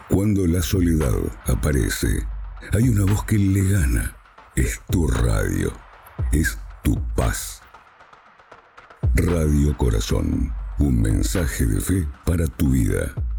Cuando la soledad aparece, hay una voz que le gana. Es tu radio, es tu paz. Radio Corazón, un mensaje de fe para tu vida.